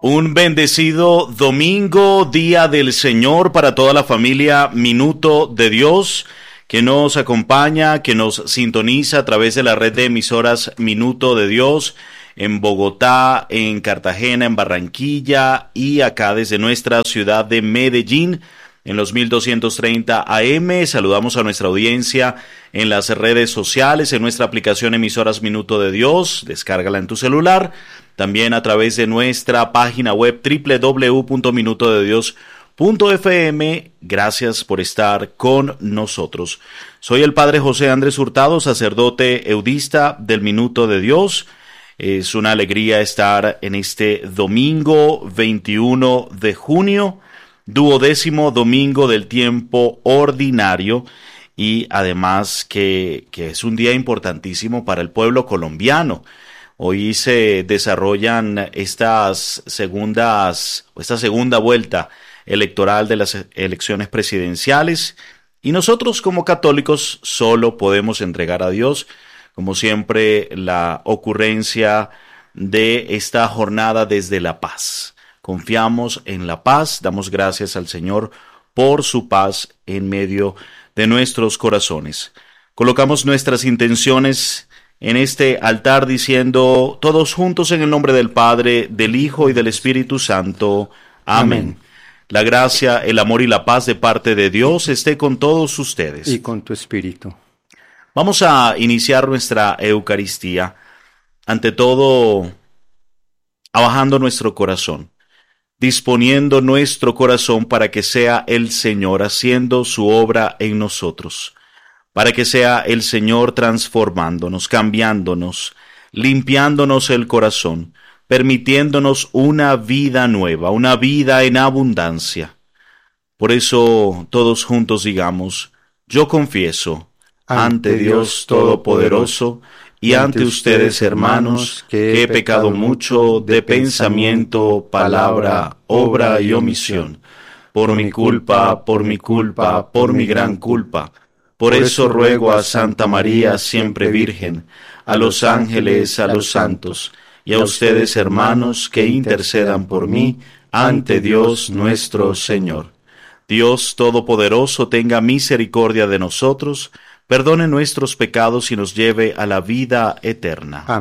Un bendecido domingo, día del Señor para toda la familia Minuto de Dios que nos acompaña, que nos sintoniza a través de la red de emisoras Minuto de Dios en Bogotá, en Cartagena, en Barranquilla y acá desde nuestra ciudad de Medellín en los 1230 AM. Saludamos a nuestra audiencia en las redes sociales, en nuestra aplicación Emisoras Minuto de Dios, descárgala en tu celular. También a través de nuestra página web www.minutodedios.fm. Gracias por estar con nosotros. Soy el Padre José Andrés Hurtado, sacerdote eudista del Minuto de Dios. Es una alegría estar en este domingo 21 de junio, 12º domingo del tiempo ordinario, y además que es un día importantísimo para el pueblo colombiano. Hoy se desarrollan esta segunda vuelta electoral de las elecciones presidenciales y nosotros como católicos solo podemos entregar a Dios, como siempre, la ocurrencia de esta jornada desde la paz. Confiamos en la paz, damos gracias al Señor por su paz en medio de nuestros corazones. Colocamos nuestras intenciones en este altar diciendo todos juntos en el nombre del Padre, del Hijo y del Espíritu Santo. Amén. La gracia, el amor y la paz de parte de Dios esté con todos ustedes. Y con tu espíritu. Vamos a iniciar nuestra Eucaristía, ante todo, abajando nuestro corazón, disponiendo nuestro corazón para que sea el Señor haciendo su obra en nosotros, para que sea el Señor transformándonos, cambiándonos, limpiándonos el corazón, permitiéndonos una vida nueva, una vida en abundancia. Por eso todos juntos digamos, yo confieso ante Dios Todopoderoso y ante ustedes, hermanos, que he pecado mucho de pensamiento, palabra, obra y omisión, por mi culpa, por mi gran culpa. Por eso ruego a Santa María, siempre Virgen, a los ángeles, a los santos, y a ustedes, hermanos, que intercedan por mí ante Dios nuestro Señor. Dios Todopoderoso tenga misericordia de nosotros, perdone nuestros pecados y nos lleve a la vida eterna. Amén.